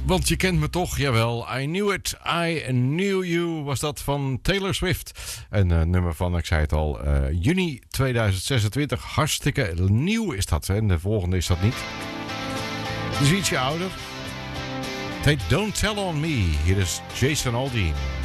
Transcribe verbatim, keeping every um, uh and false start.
Want je kent me toch, jawel. I Knew It, I Knew You was dat van Taylor Swift. Een uh, nummer van, ik zei het al, uh, juni tweeduizend zesentwintig. Hartstikke nieuw is dat. Hè? En de volgende is dat niet. Dus ietsje ouder. Het heet Don't Tell On Me. Hier is Jason Aldean.